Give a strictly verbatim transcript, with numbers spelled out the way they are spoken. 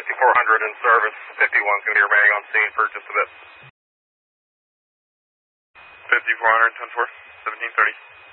fifty-four hundred in service. fifty-one's going to be remaining on scene for just a bit. fifty-four hundred, ten four, seventeen thirty.